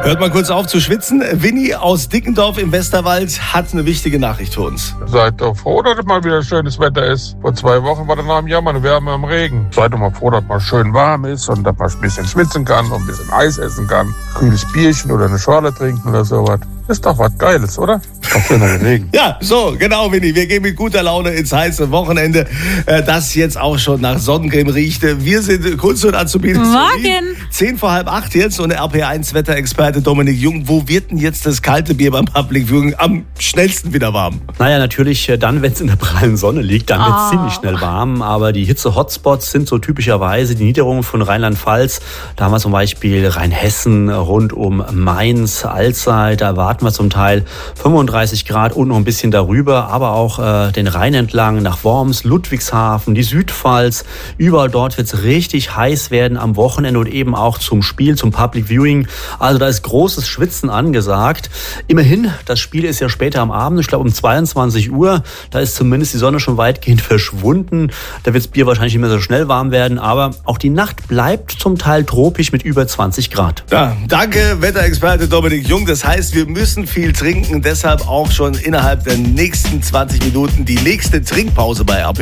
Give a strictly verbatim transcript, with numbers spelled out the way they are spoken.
Hört mal kurz auf zu schwitzen. Winnie aus Dickendorf im Westerwald hat eine wichtige Nachricht für uns. Seid doch froh, dass es mal wieder schönes Wetter ist. Vor zwei Wochen war dann am Jammer eine Wärme im Regen. Seid doch mal froh, dass es mal schön warm ist und dass man ein bisschen schwitzen kann und ein bisschen Eis essen kann. Kühles Bierchen oder eine Schorle trinken oder sowas. Ist doch was Geiles, oder? Auch schöner Regen. Ja, so, genau, Winnie. Wir gehen mit guter Laune ins heiße Wochenende, das jetzt auch schon nach Sonnencreme riecht. Wir sind Kunst und Azubi. Morgen. Zehn vor halb acht jetzt und der R P eins Wetterexperte Dominik Jung. Wo wird denn jetzt das kalte Bier beim Public Viewing am schnellsten wieder warm? Naja, natürlich dann, wenn es in der prallen Sonne liegt, dann wird es oh. ziemlich schnell warm. Aber die Hitze-Hotspots sind so typischerweise die Niederungen von Rheinland-Pfalz. Da haben wir zum Beispiel Rheinhessen rund um Mainz, Alzey. Da warten wir zum Teil fünfunddreißig Grad und noch ein bisschen darüber. Aber auch äh, den Rhein entlang nach Worms, Ludwigshafen, die Südpfalz. Überall dort wird es richtig heiß werden am Wochenende und eben auch zum Spiel, zum Public Viewing. Also da ist großes Schwitzen angesagt. Immerhin, das Spiel ist ja später am Abend, ich glaube um zweiundzwanzig Uhr. Da ist zumindest die Sonne schon weitgehend verschwunden. Da wird das Bier wahrscheinlich nicht mehr so schnell warm werden. Aber auch die Nacht bleibt zum Teil tropisch mit über zwanzig Grad. Ja, danke, Wetterexperte Dominik Jung. Das heißt, wir müssen viel trinken. Deshalb auch schon innerhalb der nächsten zwanzig Minuten die nächste Trinkpause bei R P